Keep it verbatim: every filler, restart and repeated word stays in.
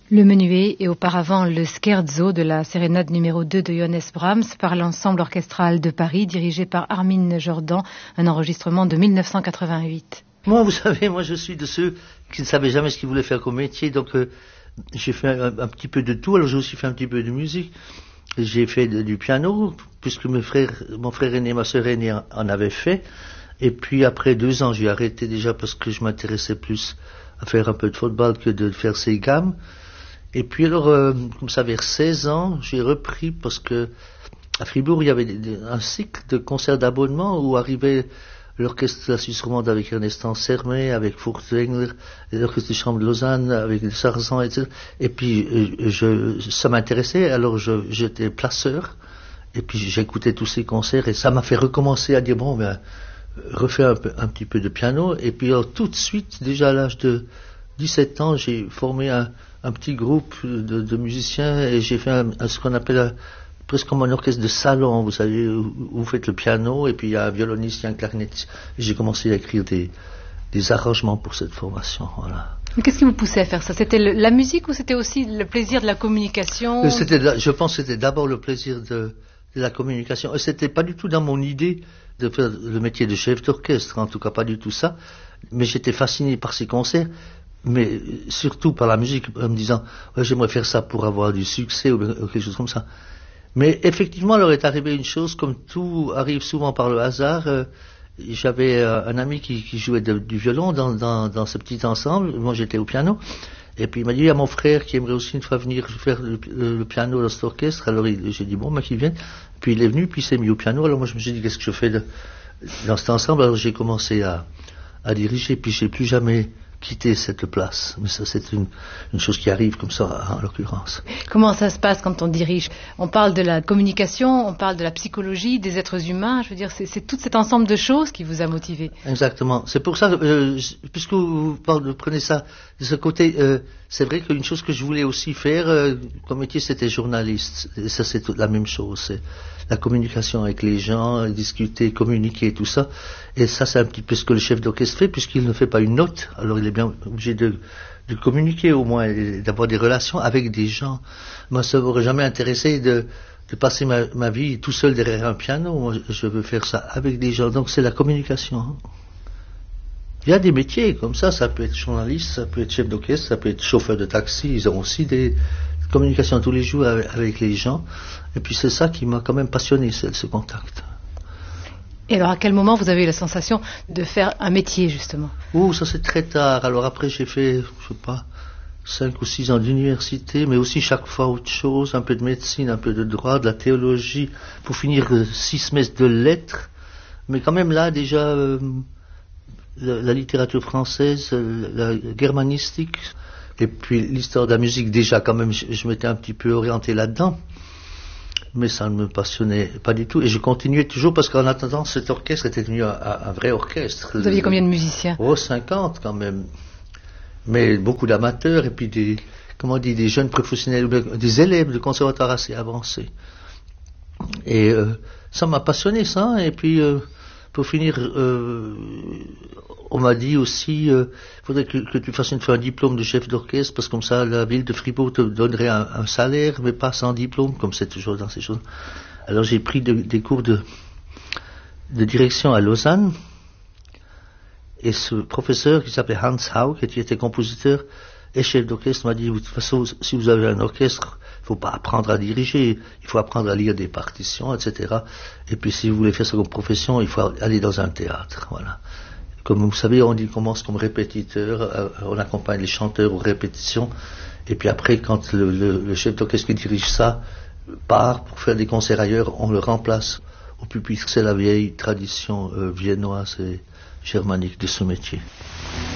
Le menuet et auparavant le scherzo de la sérénade numéro deux de Johannes Brahms par l'ensemble orchestral de Paris dirigé par Armin Jordan, un enregistrement de mille neuf cent quatre-vingt-huit. Moi, vous savez, moi je suis de ceux qui ne savaient jamais ce qu'ils voulaient faire comme métier, donc euh, j'ai fait un, un petit peu de tout, alors j'ai aussi fait un petit peu de musique. J'ai fait de, du piano, puisque mes frères, mon frère aîné et ma sœur aînée en, en avaient fait, et puis après deux ans j'ai arrêté déjà parce que je m'intéressais plus à faire un peu de football que de faire ces gammes. Et puis alors, euh, comme ça, vers seize ans, j'ai repris parce que à Fribourg, il y avait des, des, un cycle de concerts d'abonnement où arrivait l'orchestre de la Suisse romande avec Ernest Ansermet, avec Furtwängler, l'orchestre de chambre de Lausanne, avec des Sarzan, et cetera. Et puis, euh, je, ça m'intéressait, alors je, j'étais placeur, et puis j'écoutais tous ces concerts, et ça m'a fait recommencer à dire, bon, ben, refaire un, peu, un petit peu de piano, et puis alors, tout de suite, déjà à l'âge de dix-sept ans, j'ai formé un un petit groupe de, de musiciens et j'ai fait un, un, ce qu'on appelle un, presque comme un orchestre de salon, vous savez, où, où vous faites le piano et puis il y a un violoniste, il y a un clarinettiste. Et j'ai commencé à écrire des, des arrangements pour cette formation. Voilà. Mais qu'est-ce qui vous poussait à faire ça? C'était le, la musique ou c'était aussi le plaisir de la communication? C'était, je pense que c'était d'abord le plaisir de, de la communication. Et c'était pas du tout dans mon idée de faire le métier de chef d'orchestre, en tout cas pas du tout ça. Mais j'étais fasciné par ces concerts. Mais surtout par la musique, en me disant ouais, j'aimerais faire ça pour avoir du succès ou quelque chose comme ça. Mais effectivement, alors est arrivé une chose, comme tout arrive souvent par le hasard. Euh, j'avais euh, un ami qui, qui jouait de, du violon dans, dans, dans ce petit ensemble. Moi, j'étais au piano. Et puis il m'a dit il y a mon frère qui aimerait aussi une fois venir faire le, le, le piano dans cet orchestre. Alors il, j'ai dit bon, bah, qu'il vienne. Puis il est venu, puis il s'est mis au piano. Alors moi, je me suis dit qu'est-ce que je fais de, dans cet ensemble. Alors j'ai commencé à, à diriger. Puis j'ai plus jamais quitter cette place. Mais ça, c'est une, une chose qui arrive comme ça, en l'occurrence. Comment ça se passe quand on dirige? On parle de la communication, on parle de la psychologie, des êtres humains. Je veux dire, c'est, c'est tout cet ensemble de choses qui vous a motivé. Exactement. C'est pour ça, euh, puisque vous parlez, prenez ça de ce côté, euh, c'est vrai qu'une chose que je voulais aussi faire euh, comme métier, c'était journaliste. Et ça, c'est toute la même chose. C'est la communication avec les gens, discuter, communiquer, tout ça. Et ça, c'est un petit peu ce que le chef d'orchestre fait, puisqu'il ne fait pas une note. Alors, il est bien obligé de, de communiquer au moins, et d'avoir des relations avec des gens. Moi, ça m'aurait jamais intéressé de, de passer ma, ma vie tout seul derrière un piano. Moi, je veux faire ça avec des gens. Donc, c'est la communication. Il y a des métiers comme ça. Ça peut être journaliste, ça peut être chef d'orchestre, ça peut être chauffeur de taxi. Ils ont aussi des communications tous les jours avec, avec les gens. Et puis, c'est ça qui m'a quand même passionné, c'est ce contact. Et alors, à quel moment vous avez eu la sensation de faire un métier, justement? Oh, ça c'est très tard. Alors après, j'ai fait, je sais pas, cinq ou six ans d'université, mais aussi chaque fois autre chose, un peu de médecine, un peu de droit, de la théologie, pour finir euh, six semestres de lettres. Mais quand même là, déjà, euh, la, la littérature française, euh, la germanistique, et puis l'histoire de la musique, déjà quand même, je, je m'étais un petit peu orienté là-dedans. Mais ça ne me passionnait pas du tout. Et je continuais toujours parce qu'en attendant, cet orchestre était devenu un, un vrai orchestre. Vous aviez combien de musiciens? Oh, cinquante quand même. Mais beaucoup d'amateurs et puis des, comment on dit, des jeunes professionnels, des élèves de conservatoire assez avancés. Et euh, ça m'a passionné, ça. Et puis, euh, pour finir, euh, on m'a dit aussi, il euh, faudrait que, que tu fasses une fois un diplôme de chef d'orchestre, parce que comme ça, la ville de Fribourg te donnerait un, un salaire, mais pas sans diplôme, comme c'est toujours dans ces choses. Alors j'ai pris de, des cours de, de direction à Lausanne, et ce professeur qui s'appelait Hans Haug, qui était compositeur et chef d'orchestre, m'a dit, de toute façon, si vous avez un orchestre, il faut pas apprendre à diriger, il faut apprendre à lire des partitions, et cetera. Et puis si vous voulez faire ça comme profession, il faut aller dans un théâtre, voilà. Comme vous savez, on dit, commence comme répétiteur, euh, on accompagne les chanteurs aux répétitions, et puis après, quand le, le, le chef d'orchestre qui dirige ça part pour faire des concerts ailleurs, on le remplace au pupitre. C'est la vieille tradition euh, viennoise et germanique de ce métier.